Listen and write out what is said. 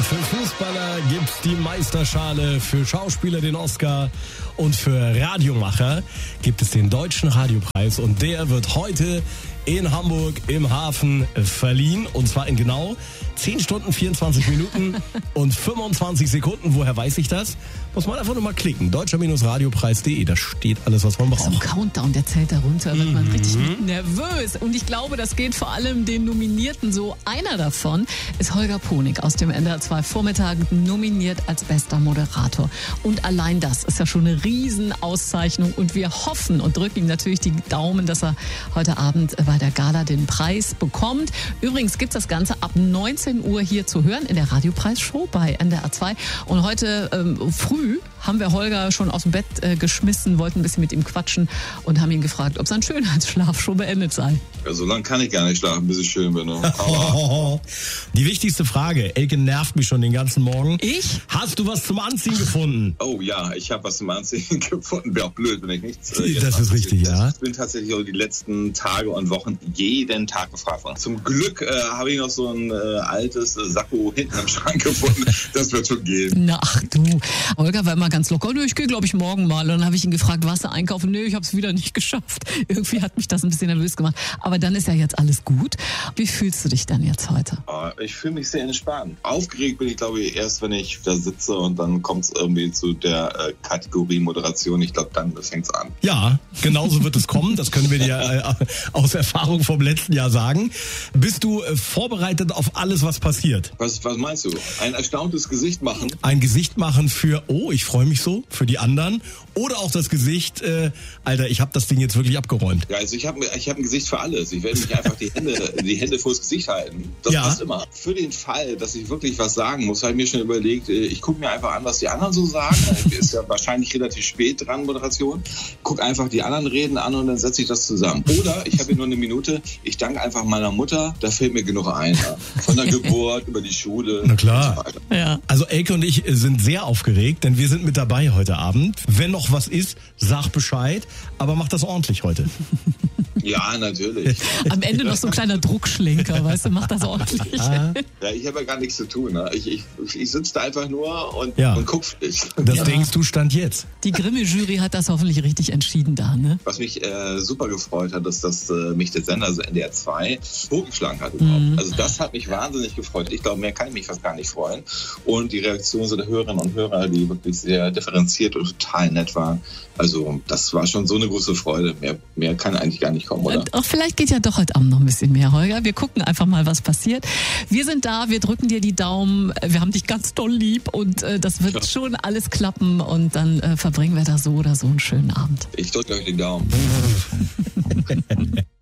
Für Fußballer gibt's die Meisterschale, für Schauspieler den Oscar und für Radiomacher gibt es den Deutschen Radiopreis. Und der wird heute in Hamburg im Hafen verliehen. Und zwar in genau 10 Stunden, 24 Minuten und 25 Sekunden. Woher weiß ich das? Muss man einfach nur mal klicken. deutscher-radiopreis.de. Da steht alles, was man braucht. So ein Countdown, der zählt da runter, wird man richtig nervös. Und ich glaube, das geht vor allem den Nominierten so. Einer davon ist Holger Ponig aus dem NDR 2 Vormittag, nominiert als bester Moderator. Und allein das ist ja schon eine Riesenauszeichnung. Und wir hoffen und drücken ihm natürlich die Daumen, dass er heute Abend bei der Gala den Preis bekommt. Übrigens gibt es das Ganze ab 19 Uhr hier zu hören in der Radiopreisshow bei NDR 2. Und heute früh haben wir Holger schon aus dem Bett geschmissen, wollten ein bisschen mit ihm quatschen und haben ihn gefragt, ob sein Schönheitsschlaf schon beendet sei. Ja, so lange kann ich gar nicht schlafen, bis ich schön bin. Ne? Die wichtigste Frage, Elke nervt mich schon den ganzen Morgen. Ich? Hast du was zum Anziehen gefunden? Oh ja, ich habe was zum Anziehen gefunden. Wäre auch blöd, wenn ich nichts... Das ist richtig, ja. Ich bin tatsächlich auch die letzten Tage und Wochen jeden Tag gefragt worden. Zum Glück habe ich noch so ein altes Sakko hinten im Schrank gefunden. Das wird schon gehen. Na, ach du. Holger war immer ganz locker. Ich gehe, glaube ich, morgen mal. Und dann habe ich ihn gefragt, warst du einkaufen? Nee, ich habe es wieder nicht geschafft. Irgendwie hat mich das ein bisschen nervös gemacht. Aber dann ist ja jetzt alles gut. Wie fühlst du dich denn jetzt heute? Ich fühle mich sehr entspannt. Aufgeregt bin ich, glaube ich, erst, wenn ich da sitze und dann kommt es irgendwie zu der Kategorie Moderation. Ich glaube, dann fängt es an. Ja, genauso wird es kommen. Das können wir dir aus Erfahrung vom letzten Jahr sagen. Bist du vorbereitet auf alles, was passiert? Was meinst du? Ein erstauntes Gesicht machen? Ein Gesicht machen für, oh, ich freue mich so, für die anderen. Oder auch das Gesicht, Alter, ich habe das Ding jetzt wirklich abgeräumt. Ja, also ich hab ein Gesicht für alles. Ich werde mich einfach die Hände vors Gesicht halten. Das passt immer. Für den Fall, dass ich wirklich was sagen muss, habe ich mir schon überlegt, ich gucke mir einfach an, was die anderen so sagen. Ist ja wahrscheinlich relativ spät dran, Moderation. Guck einfach die anderen Reden an und dann setze ich das zusammen. Oder ich habe hier nur eine Minute, ich danke einfach meiner Mutter, da fällt mir genug ein. Ja. Von der Geburt über die Schule. Na klar. Und so weiter. Ja. Also Elke und ich sind sehr aufgeregt, denn wir sind mit dabei heute Abend. Wenn noch was ist, sag Bescheid, aber mach das ordentlich heute. Ja, natürlich. Am Ende noch so ein kleiner Druckschlenker, weißt du, mach das ordentlich. Ja, ich habe ja gar nichts zu tun. Ne? Ich sitze da einfach nur und guck für dich. Das denkst du Stand jetzt. Die Grimme-Jury hat das hoffentlich richtig entschieden da, ne? Was mich super gefreut hat, ist, dass mich der Sender, also NDR 2, vorgeschlagen hat überhaupt. Also das hat mich wahnsinnig gefreut. Ich glaube, mehr kann ich mich fast gar nicht freuen. Und die Reaktion der Hörerinnen und Hörer, die wirklich sehr differenziert und total nett waren. Also das war schon so eine große Freude. Mehr kann eigentlich gar nicht kommen, oder? Auch vielleicht geht ja doch heute Abend noch ein bisschen mehr, Holger. Wir gucken einfach mal, was passiert. Wir sind da, wir drücken dir die Daumen. Wir haben dich ganz doll lieb und das wird schon alles klappen. Und dann verbringen wir da so oder so einen schönen Abend. Ich drücke euch den Daumen.